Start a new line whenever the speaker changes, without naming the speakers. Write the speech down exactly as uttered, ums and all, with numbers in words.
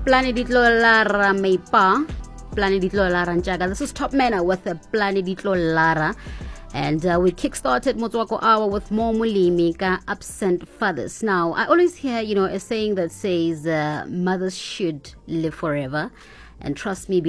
Planeditlo Lara Meipa, Planeditlo Lara Njaga. This is Top Manor with the Planeditlo Lara. And uh, we kickstarted Motswako Hour with more Mulimi ka absent fathers. Now, I always hear, you know, a saying that says uh, mothers should live forever. And trust me,